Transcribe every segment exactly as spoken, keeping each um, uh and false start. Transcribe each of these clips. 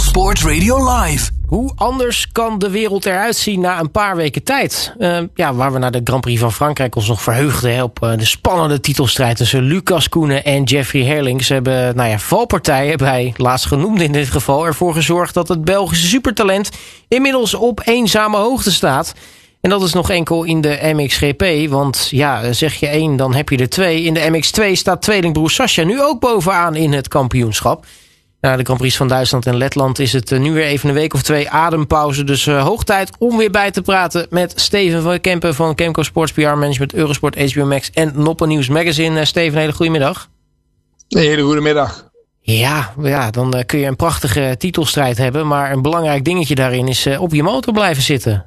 Sport Radio Live. Hoe anders kan de wereld eruit zien na een paar weken tijd? Uh, ja, waar we naar de Grand Prix van Frankrijk ons nog verheugden hè, op uh, de spannende titelstrijd tussen Lucas Koenen en Jeffrey Herlings. Ze hebben, nou ja, valpartijen bij laatst genoemd in dit geval ervoor gezorgd dat het Belgische supertalent inmiddels op eenzame hoogte staat. En dat is nog enkel in de M X G P, want ja, zeg je één, dan heb je er twee. In de M X twee staat tweelingbroer Sascha nu ook bovenaan in het kampioenschap. Na de Grand Prix van Duitsland en Letland is het nu weer even een week of twee adempauze. Dus uh, hoog tijd om weer bij te praten met Steven van Kempen van Kemco Sports P R Management, Eurosport, H B O Max en Noppen News Magazine. Uh, Steven, een hele goede middag. Een hele goede middag. Ja, ja, dan uh, kun je een prachtige titelstrijd hebben. Maar een belangrijk dingetje daarin is uh, op je motor blijven zitten.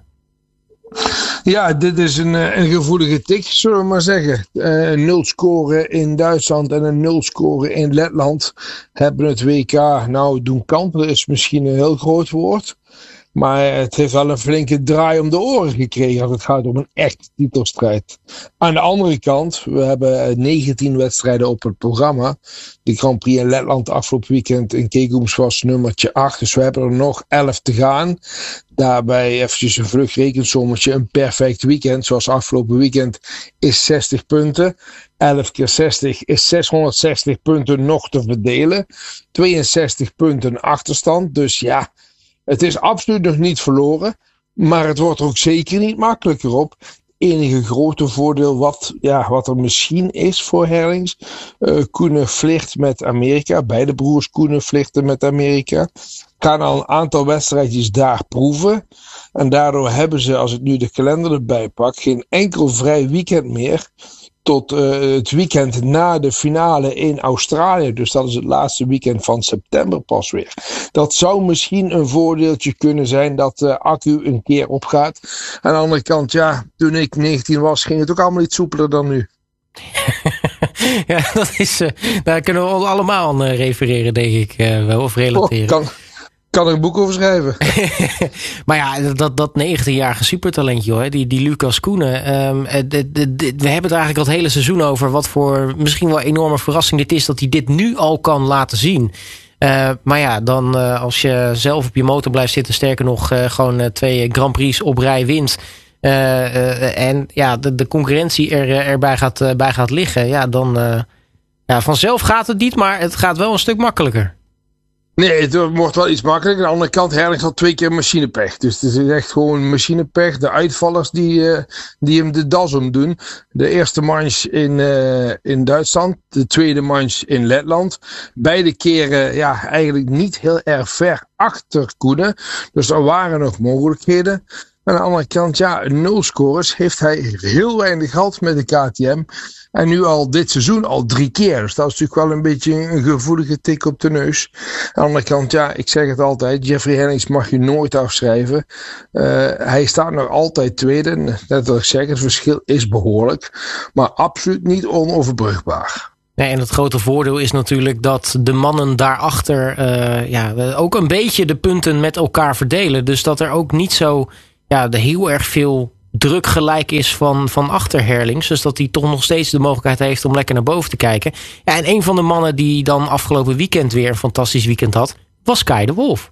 Ja, dit is een, een gevoelige tik, zullen we maar zeggen. Uh, een nul scoren in Duitsland en een nul scoren in Letland hebben het W K nou doen kamperen, is misschien een heel groot woord. Maar het heeft wel een flinke draai om de oren gekregen als het gaat om een echte titelstrijd. Aan de andere kant, we hebben negentien wedstrijden op het programma. De Grand Prix in Letland afgelopen weekend in Kegums was nummertje acht. Dus we hebben er nog elf te gaan. Daarbij eventjes een vlug rekensommetje. Een perfect weekend, zoals afgelopen weekend, is zestig punten. elf keer zestig is zeshonderdzestig punten nog te verdelen. tweeënzestig punten achterstand. Dus ja, het is absoluut nog niet verloren, maar het wordt er ook zeker niet makkelijker op. Enige grote voordeel wat, ja, wat er misschien is voor Herlings. Uh, Koenen flirt met Amerika. Beide broers Koenen flirten met Amerika. Gaan al een aantal wedstrijdjes daar proeven. En daardoor hebben ze, als ik nu de kalender erbij pak, geen enkel vrij weekend meer. Tot uh, het weekend na de finale in Australië. Dus dat is het laatste weekend van september pas weer. Dat zou misschien een voordeeltje kunnen zijn dat de accu een keer opgaat. Aan de andere kant, ja, toen ik negentien was, ging het ook allemaal iets soepeler dan nu. Ja, dat is, uh, daar kunnen we allemaal aan uh, refereren, denk ik. Uh, wel, of relateren. Oh, kan... Kan er een boek over schrijven. Maar ja, dat, dat negentienjarige supertalentje, hoor, die, die Lucas Koenen. Um, de, de, de, we hebben het eigenlijk al het hele seizoen over wat voor misschien wel enorme verrassing dit is dat hij dit nu al kan laten zien. Uh, maar ja, dan uh, als je zelf op je motor blijft zitten, sterker nog uh, gewoon uh, twee Grand Prix op rij wint. Uh, uh, en ja, de, de concurrentie er, erbij gaat, uh, bij gaat liggen. Ja, dan uh, ja, vanzelf gaat het niet, maar het gaat wel een stuk makkelijker. Nee, het wordt wel iets makkelijker. Aan de andere kant, Herlings had twee keer machinepech. Dus het is echt gewoon machinepech. De uitvallers die, uh, die hem de das omdoen. De eerste manche in, uh, in Duitsland. De tweede manche in Letland. Beide keren ja, eigenlijk niet heel erg ver achter Koenen. Dus er waren nog mogelijkheden. Aan de andere kant, ja, nul scores heeft hij heel weinig gehad met de K T M. En nu al dit seizoen al drie keer. Dus dat is natuurlijk wel een beetje een gevoelige tik op de neus. Aan de andere kant, ja, ik zeg het altijd. Jeffrey Herlings mag je nooit afschrijven. Uh, hij staat nog altijd tweede. Net als ik zeg, het verschil is behoorlijk. Maar absoluut niet onoverbrugbaar. Nee, en het grote voordeel is natuurlijk dat de mannen daarachter uh, ja, ook een beetje de punten met elkaar verdelen. Dus dat er ook niet zo ja, de heel erg veel druk gelijk is van, van achter Herlings. Dus dat hij toch nog steeds de mogelijkheid heeft om lekker naar boven te kijken. Ja, en een van de mannen die dan afgelopen weekend weer een fantastisch weekend had, was Kai de Wolf.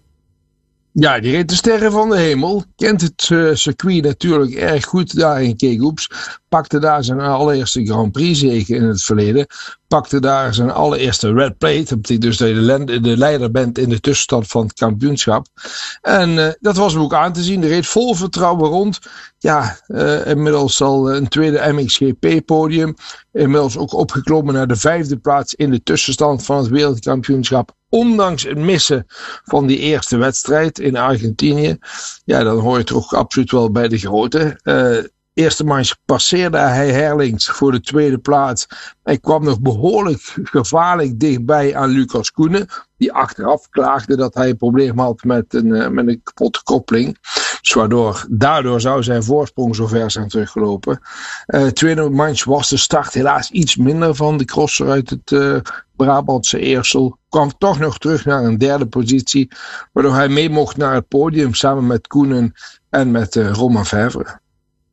Ja, die reed de sterren van de hemel. Kent het uh, circuit natuurlijk erg goed daar in Kegums. Pakte daar zijn allereerste Grand Prix zege in het verleden. Pakte daar zijn allereerste red plate. Dat betekent dus dat je de, de leider bent in de tussenstand van het kampioenschap. En uh, dat was hem ook aan te zien. Hij reed vol vertrouwen rond. Ja, uh, inmiddels al een tweede M X G P podium. Inmiddels ook opgeklommen naar de vijfde plaats in de tussenstand van het wereldkampioenschap. Ondanks het missen van die eerste wedstrijd in Argentinië. Ja, dan hoor je toch absoluut wel bij de grote. Uh, Eerste manche passeerde hij Herlings voor de tweede plaats. Hij kwam nog behoorlijk gevaarlijk dichtbij aan Lucas Koenen. Die achteraf klaagde dat hij een probleem had met een, met een kapotte koppeling. Dus waardoor, daardoor zou zijn voorsprong zo ver zijn teruggelopen. Uh, tweede manche was de start helaas iets minder van de crosser uit het uh, Brabantse Eersel. Kwam toch nog terug naar een derde positie. Waardoor hij mee mocht naar het podium samen met Koenen en met uh, Romain Febvre.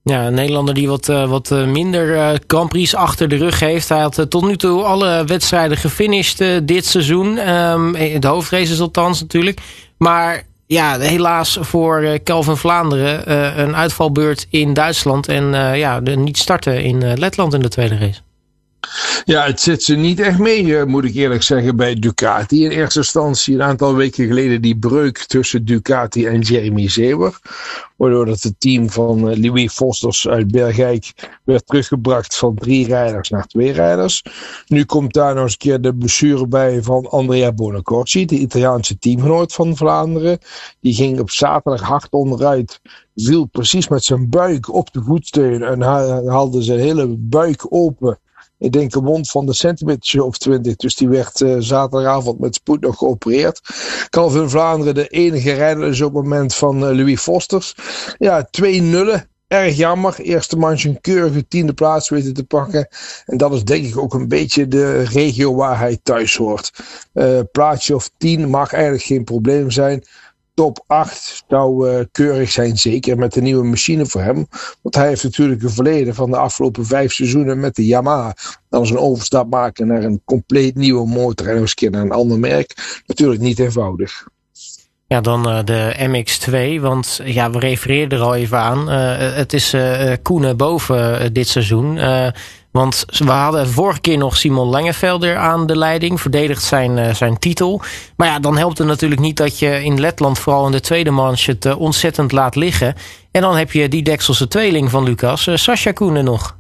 Ja, een Nederlander die wat, uh, wat minder uh, Grand Prix achter de rug heeft. Hij had uh, tot nu toe alle wedstrijden gefinished uh, dit seizoen. Um, de hoofdraces althans natuurlijk. Maar ja, helaas voor uh, Calvin Vlaanderen uh, een uitvalbeurt in Duitsland. En uh, ja, de niet starten in uh, Letland in de tweede race. Ja, het zit ze niet echt mee, moet ik eerlijk zeggen, bij Ducati. In eerste instantie een aantal weken geleden die breuk tussen Ducati en Jeremy Seewer. Waardoor dat het team van Louis Fosters uit Bergijk werd teruggebracht van drie rijders naar twee rijders. Nu komt daar nog eens een keer de blessure bij van Andrea Bonacorsi, de Italiaanse teamgenoot van Vlaanderen. Die ging op zaterdag hard onderuit, viel precies met zijn buik op de voetsteun en haalde zijn hele buik open. Ik denk een wond van de centimeter of twintig. Dus die werd uh, zaterdagavond met spoed nog geopereerd. Calvin Vlaanderen de enige rijder is op het moment van uh, Louis Fosters. Ja, twee nullen. Erg jammer. Eerste manche een keurige tiende plaats weten te pakken. En dat is denk ik ook een beetje de regio waar hij thuis hoort. Uh, plaatsje of tien mag eigenlijk geen probleem zijn. Top acht zou uh, keurig zijn, zeker met de nieuwe machine voor hem. Want hij heeft natuurlijk een verleden van de afgelopen vijf seizoenen met de Yamaha. Dan is een overstap maken naar een compleet nieuwe motor en nog eens een keer naar een ander merk. Natuurlijk niet eenvoudig. Ja, dan uh, de M X twee, want ja, we refereerden er al even aan. Uh, het is uh, Koenen boven uh, dit seizoen. Uh, want we hadden vorige keer nog Simon Langevelder aan de leiding. Verdedigt zijn, uh, zijn titel. Maar ja, dan helpt het natuurlijk niet dat je in Letland vooral in de tweede manche het uh, ontzettend laat liggen. En dan heb je die Dekselse tweeling van Lucas, uh, Sascha Koenen nog.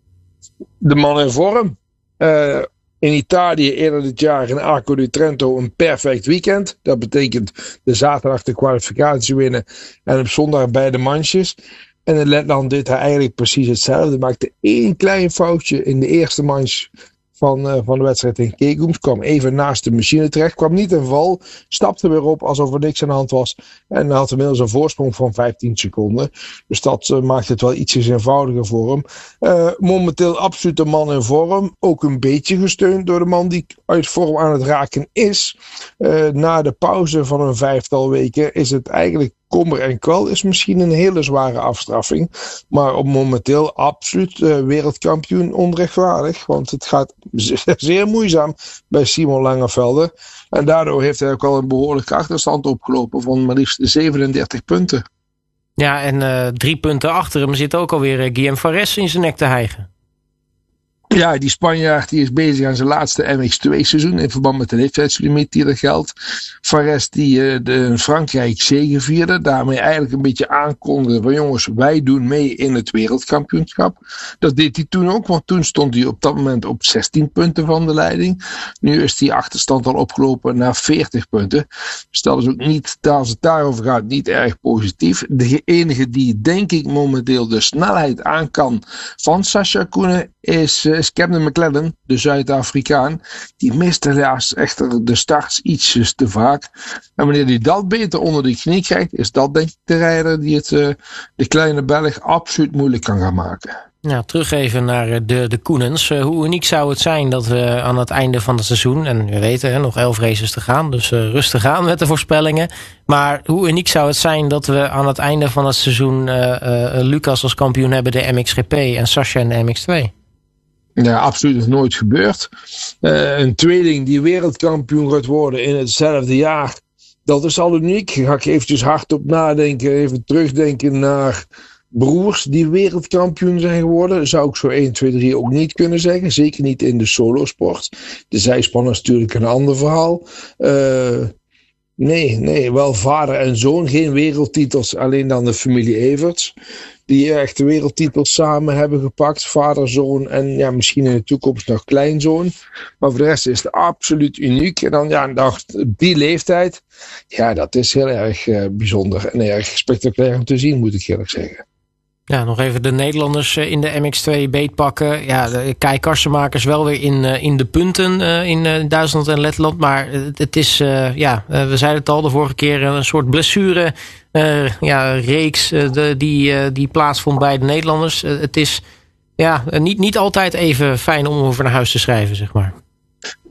De man in vorm. Uh, in Italië eerder dit jaar in Arco di Trento een perfect weekend. Dat betekent de zaterdag de kwalificatie winnen en op zondag beide manches. En in Letland deed hij eigenlijk precies hetzelfde. Maakte één klein foutje in de eerste manche van, uh, van de wedstrijd in Kegums. Kwam even naast de machine terecht. Kwam niet in val. Stapte weer op alsof er niks aan de hand was. En had inmiddels een voorsprong van vijftien seconden. Dus dat uh, maakt het wel ietsjes eenvoudiger voor hem. Uh, momenteel absoluut een man in vorm. Ook een beetje gesteund door de man die uit vorm aan het raken is. Uh, na de pauze van een vijftal weken is het eigenlijk kommer en kwel. Is misschien een hele zware afstraffing. Maar op momenteel absoluut uh, wereldkampioen onrechtvaardig. Want het gaat zeer moeizaam bij Simon Langevelder. En daardoor heeft hij ook al een behoorlijke achterstand opgelopen van maar liefst zevenendertig punten. Ja, en uh, drie punten achter hem zit ook alweer uh, Guillaume Farès in zijn nek te hijgen. Ja, die Spanjaard die is bezig aan zijn laatste M X twee seizoen in verband met de leeftijdslimiet die er geldt. Farès die uh, de in Frankrijk zegevierde, daarmee eigenlijk een beetje aankondigde van jongens, wij doen mee in het wereldkampioenschap. Dat deed hij toen ook, want toen stond hij op dat moment op zestien punten van de leiding. Nu is die achterstand al opgelopen naar veertig punten. Dus dat is ook niet, als het daarover gaat, niet erg positief. De enige die denk ik momenteel de snelheid aan kan van Sascha Koenen is uh, is Camden McLaren, de Zuid-Afrikaan. Die mist helaas echter de starts ietsjes te vaak. En wanneer hij dat beter onder de knie krijgt, is dat denk ik de rijder die het uh, de kleine Belg absoluut moeilijk kan gaan maken. Nou, terug even naar de, de Koenens. Uh, hoe uniek zou het zijn dat we aan het einde van het seizoen, en we weten hè, nog elf races te gaan, dus uh, rustig aan met de voorspellingen. Maar hoe uniek zou het zijn dat we aan het einde van het seizoen uh, uh, Lucas als kampioen hebben, de M X G P en Sascha in de M X twee? Ja, absoluut nog nooit gebeurd. Uh, een tweeling die wereldkampioen gaat worden in hetzelfde jaar. Dat is al uniek. Ga ik eventjes hardop nadenken. Even terugdenken naar broers die wereldkampioen zijn geworden. Zou ik zo één, twee, drie ook niet kunnen zeggen. Zeker niet in de solosport. De zijspan is natuurlijk een ander verhaal. Uh, nee, nee, wel vader en zoon. Geen wereldtitels, alleen dan de familie Everts. Die echt de wereldtitels samen hebben gepakt. Vader, zoon en ja, misschien in de toekomst nog kleinzoon. Maar voor de rest is het absoluut uniek. En dan ja, dacht die leeftijd. Ja, dat is heel erg uh, bijzonder en erg spectaculair om te zien, moet ik eerlijk zeggen. Ja, nog even de Nederlanders in de M X twee beetpakken. Ja, de Kai Karsenmakers wel weer in, in de punten in Duitsland en Letland. Maar het is, ja, we zeiden het al de vorige keer, een soort blessure uh, ja, reeks uh, de, die, uh, die plaatsvond bij de Nederlanders. Uh, het is ja, niet, niet altijd even fijn om over naar huis te schrijven, zeg maar.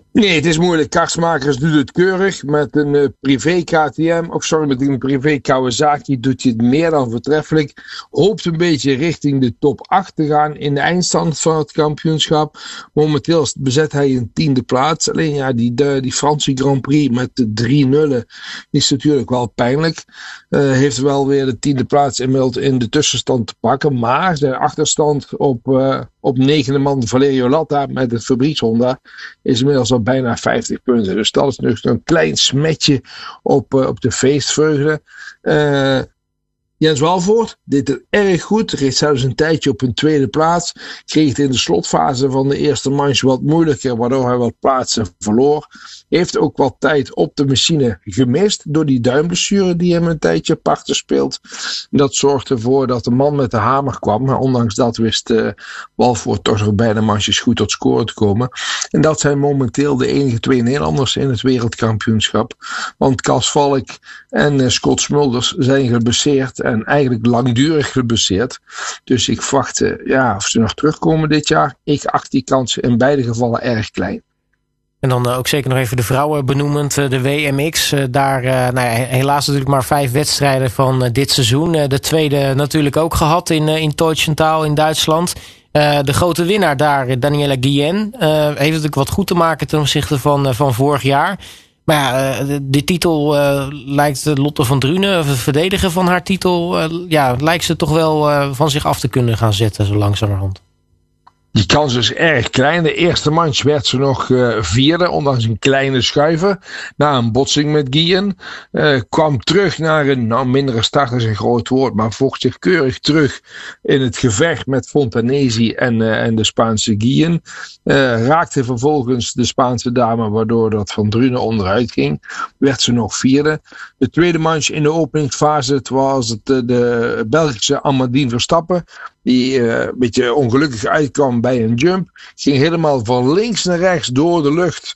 Nee, het is moeilijk. Kartsmakers doet het keurig. Met een uh, privé K T M, of sorry, met een privé Kawasaki doet hij het meer dan voortreffelijk. Hoopt een beetje richting de top acht te gaan in de eindstand van het kampioenschap. Momenteel bezet hij een tiende plaats. Alleen ja, die, de, die Franse Grand Prix met de drie nullen is natuurlijk wel pijnlijk. Uh, heeft wel weer de tiende plaats inmiddels in de tussenstand te pakken. Maar zijn achterstand op, uh, op negende man Valerio Latta met het Fabrice Honda is inmiddels al bijna vijftig punten. Dus dat is nog een klein smetje op, uh, op de feestvreugde. Uh, Jens Walvoort deed het erg goed. Reed zelfs een tijdje op een tweede plaats. Kreeg het in de slotfase van de eerste manche wat moeilijker, waardoor hij wat plaatsen verloor. Heeft ook wat tijd op de machine gemist door die duimblessure die hem een tijdje parten speelt. Dat zorgde ervoor dat de man met de hamer kwam. Maar ondanks dat wist uh, Walvoort toch nog bij de manches goed tot scoren te komen. En dat zijn momenteel de enige twee Nederlanders in het wereldkampioenschap. Want Cas Valk en uh, Scott Smulders zijn geblesseerd en eigenlijk langdurig geblesseerd. Dus ik verwacht uh, ja, of ze nog terugkomen dit jaar. Ik acht die kansen in beide gevallen erg klein. En dan uh, ook zeker nog even de vrouwen benoemend. Uh, de W M X. Uh, daar uh, nou ja, helaas natuurlijk maar vijf wedstrijden van uh, dit seizoen. Uh, de tweede natuurlijk ook gehad in, uh, in Teutschenthal in Duitsland. Uh, de grote winnaar daar, Daniela Guillen. Uh, heeft natuurlijk wat goed te maken ten opzichte van, uh, van vorig jaar. Maar ja, uh, de titel uh, lijkt Lotte van Drunen, of het verdedigen van haar titel, uh, ja, lijkt ze toch wel uh, van zich af te kunnen gaan zetten zo langzamerhand. Die kans is erg klein. De eerste manche werd ze nog uh, vierde, ondanks een kleine schuiver. Na een botsing met Guillen. Uh, kwam terug naar een, nou mindere start is een groot woord, maar vocht zich keurig terug in het gevecht met Fontanesi en, uh, en de Spaanse Guillen. Uh, raakte vervolgens de Spaanse dame, waardoor dat Van Drunen onderuit ging. Werd ze nog vierde. De tweede manche in de openingsfase, het was het, uh, de Belgische Amandine Verstappen. Die uh, een beetje ongelukkig uitkwam bij een jump. Ging helemaal van links naar rechts door de lucht.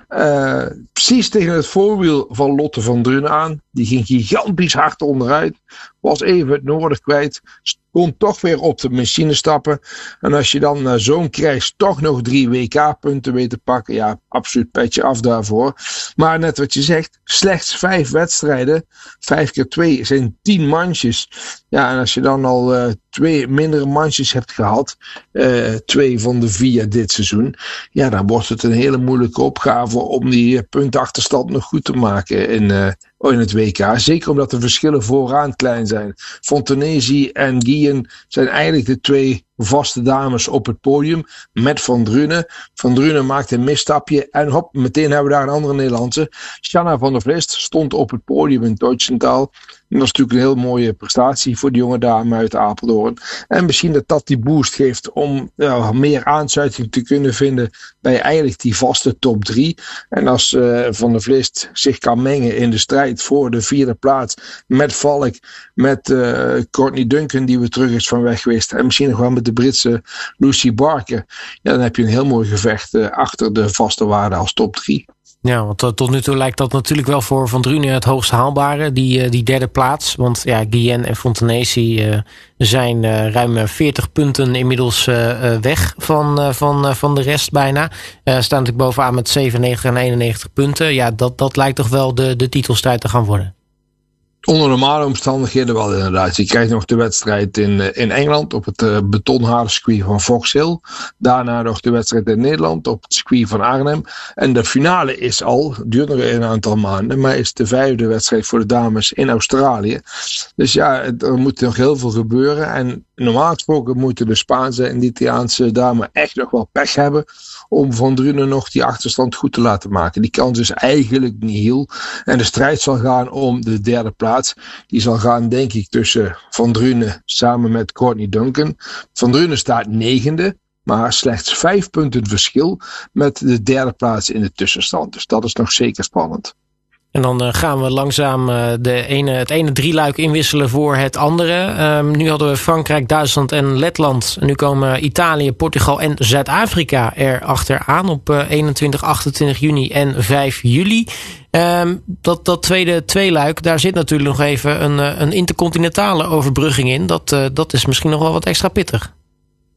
Uh, precies tegen het voorwiel van Lotte van Drunen aan. Die ging gigantisch hard onderuit. Was even het noorden kwijt. Kon toch weer op de machine stappen. En als je dan uh, zo'n krijgt, toch nog drie W K-punten weet te pakken. Ja, absoluut petje af daarvoor. Maar net wat je zegt, slechts vijf wedstrijden. Vijf keer twee zijn tien manches. Ja, en als je dan al uh, twee mindere manches hebt gehad. Uh, twee van de vier dit seizoen. Ja, dan wordt het een hele moeilijke opgave om die uh, puntenachterstand nog goed te maken in... Uh, in het W K. Zeker omdat de verschillen vooraan klein zijn. Fontanesi en Guillen zijn eigenlijk de twee vaste dames op het podium. Met Van Drunen. Van Drunen maakte een misstapje. En hop, meteen hebben we daar een andere Nederlandse. Shanna van der Vlist stond op het podium in Teutschenthal. En dat is natuurlijk een heel mooie prestatie voor die jonge dame uit Apeldoorn. En misschien dat dat die boost geeft om ja, meer aansluiting te kunnen vinden bij eigenlijk die vaste top drie. En als uh, Van der Vlist zich kan mengen in de strijd voor de vierde plaats met Valk, met uh, Courtney Duncan die weer terug is van weg geweest en misschien nog wel met de Britse Lucy Barker. Ja, dan heb je een heel mooi gevecht uh, achter de vaste waarde als top drie. Ja, want tot nu toe lijkt dat natuurlijk wel voor Van Drunen het hoogst haalbare, die, die derde plaats. Want ja, Guillen en Fontanesi uh, zijn uh, ruim veertig punten inmiddels uh, weg van, uh, van, uh, van de rest bijna. Uh, staan natuurlijk bovenaan met zevenennegentig en eenennegentig punten. Ja, dat, dat lijkt toch wel de, de titelstrijd te gaan worden. Onder normale omstandigheden wel inderdaad. Je krijgt nog de wedstrijd in, in Engeland op het uh, betonharde circuit van Fox Hill. Daarna nog de wedstrijd in Nederland op het circuit van Arnhem. En de finale is al, duurt nog een aantal maanden, maar is de vijfde wedstrijd voor de dames in Australië. Dus ja, er moet nog heel veel gebeuren. En normaal gesproken moeten de Spaanse en de Italiaanse dames echt nog wel pech hebben om Van Drunen nog die achterstand goed te laten maken. Die kans is eigenlijk niet heel. En de strijd zal gaan om de derde plaats. Die zal gaan, denk ik, tussen Van Drunen samen met Courtney Duncan. Van Drunen staat negende, maar slechts vijf punten verschil met de derde plaats in de tussenstand. Dus dat is nog zeker spannend. En dan uh, gaan we langzaam uh, de ene, het ene drieluik inwisselen voor het andere. Um, nu hadden we Frankrijk, Duitsland en Letland. En nu komen Italië, Portugal en Zuid-Afrika er achteraan op uh, eenentwintig, achtentwintig juni en vijf juli. Um, dat, dat tweede tweeluik, daar zit natuurlijk nog even een, een intercontinentale overbrugging in. Dat, uh, dat is misschien nog wel wat extra pittig.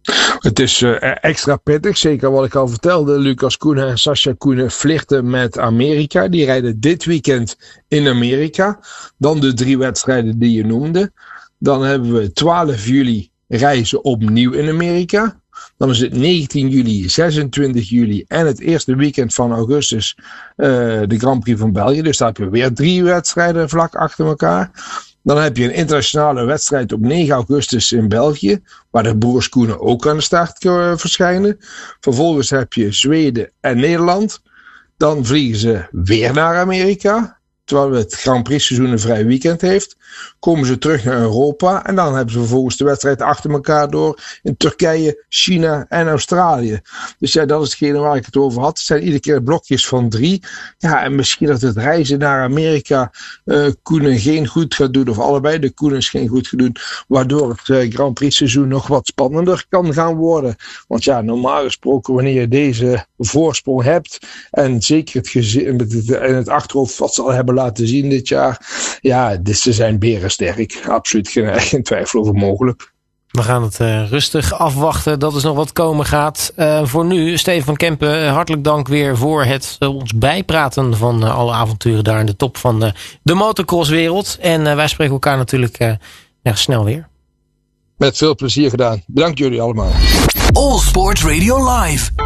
Het is uh, extra pittig, zeker wat ik al vertelde. Lucas Koenen en Sascha Koenen flirten met Amerika. Die rijden dit weekend in Amerika. Dan de drie wedstrijden die je noemde. Dan hebben we twaalf juli reizen opnieuw in Amerika. Dan is het negentien juli, zesentwintig juli en het eerste weekend van augustus uh, de Grand Prix van België. Dus daar heb je weer drie wedstrijden vlak achter elkaar. Dan heb je een internationale wedstrijd op negen augustus in België, waar de broers Koenen ook aan de start uh, verschijnen. Vervolgens heb je Zweden en Nederland. Dan vliegen ze weer naar Amerika, terwijl het Grand Prix seizoen een vrij weekend heeft. Komen ze terug naar Europa en dan hebben ze vervolgens de wedstrijd achter elkaar door in Turkije, China en Australië. Dus ja, dat is hetgene waar ik het over had. Het zijn iedere keer blokjes van drie. Ja, en misschien dat het reizen naar Amerika uh, Koenen geen goed gaat doen, of allebei de Koenens geen goed gaat doen, waardoor het uh, Grand Prix seizoen nog wat spannender kan gaan worden. Want ja, normaal gesproken wanneer je deze voorsprong hebt en zeker het gezin met het, in het achterhoofd wat ze al hebben laten zien dit jaar, ja, dus ze zijn berensterk. Absoluut geen, geen twijfel over mogelijk. We gaan het uh, rustig afwachten. Dat is nog wat komen gaat. Uh, voor nu, Steven van Kempen, hartelijk dank weer voor het uh, ons bijpraten van uh, alle avonturen daar in de top van uh, de motocrosswereld. En uh, wij spreken elkaar natuurlijk uh, ja, snel weer. Met veel plezier gedaan. Bedankt jullie allemaal. All Sport Radio Live.